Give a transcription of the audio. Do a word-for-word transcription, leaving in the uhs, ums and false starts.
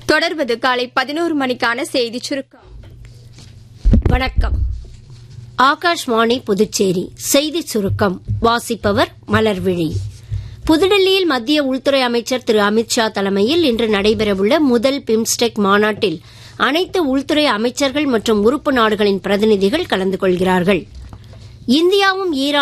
தொடர்வது காலை பதினோரு மணிக்கான செய்தி சுருக்கம். வணக்கம். ஆகாஷ்வாணி புதுச்சேரி செய்தி சுருக்கம் வாசிப்பவர் மலர்விழி. புதுடெல்லியில் மத்திய உள்துறை அமைச்சர் திரு அமித்ஷா தலைமையில் இன்று நடைபெறவுள்ள முதல் பிம்ஸ்டெக் மாநாட்டில் அனைத்து உள்துறை அமைச்சர்கள் மற்றும் உறுப்பு நாடுகளின் பிரதிநிதிகள் கலந்து கொள்கிறார்கள். இந்தியாவும் ஈரான்